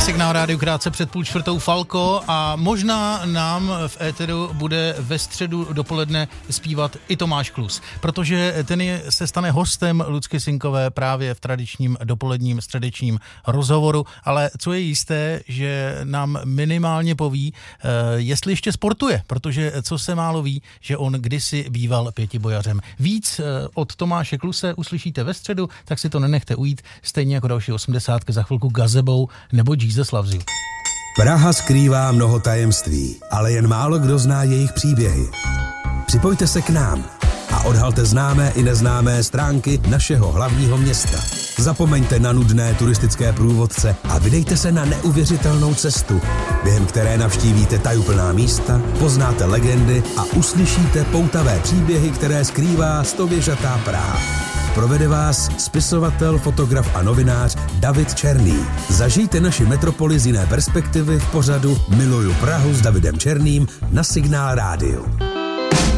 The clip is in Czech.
Signál rádiu krátce před 3:30 Falko a možná nám v éteru bude ve středu dopoledne zpívat i Tomáš Klus, protože ten se stane hostem Lucky Sinkové právě v tradičním dopoledním středečním rozhovoru, ale co je jisté, že nám minimálně poví, jestli ještě sportuje, protože co se málo ví, že on kdysi býval pětibojařem. Víc od Tomáše Kluse uslyšíte ve středu, tak si to nenechte ujít, stejně jako další 80 za chvilku Gazebou nebo Jesus Loves You. Praha skrývá mnoho tajemství, ale jen málo kdo zná jejich příběhy. Připojte se k nám a odhalte známé i neznámé stránky našeho hlavního města. Zapomeňte na nudné turistické průvodce a vydejte se na neuvěřitelnou cestu, během které navštívíte tajuplná místa, poznáte legendy a uslyšíte poutavé příběhy, které skrývá stověžatá Praha. Provede vás spisovatel, fotograf a novinář David Černý. Zažijte naši metropoli z jiné perspektivy v pořadu Miluju Prahu s Davidem Černým na Signál rádiu.